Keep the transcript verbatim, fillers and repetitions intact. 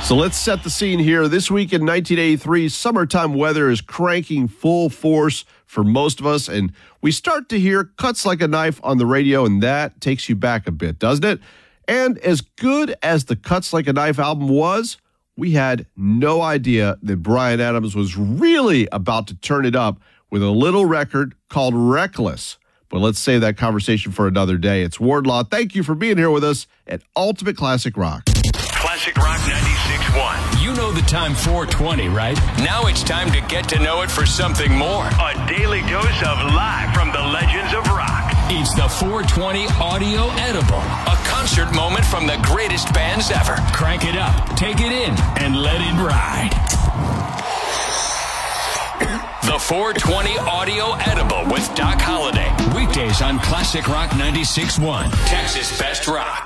So let's set the scene here. This week in nineteen eighty-three, summertime weather is cranking full force for most of us, and we start to hear Cuts Like a Knife on the radio, and that takes you back a bit, doesn't it? And as good as the Cuts Like a Knife album was, we had no idea that Bryan Adams was really about to turn it up with a little record called Reckless. But let's save that conversation for another day. It's Wardlaw. Thank you for being here with us at Ultimate Classic Rock. Classic Rock ninety-six point one. You know the time four twenty, right? Now it's time to get to know it for something more. A daily dose of live from the legends of rock. It's the four twenty Audio Edible, a concert moment from the greatest bands ever. Crank it up, take it in, and let it ride. The four twenty Audio Edible with Doc Holliday. Weekdays on Classic Rock ninety-six point one. Texas Best Rock.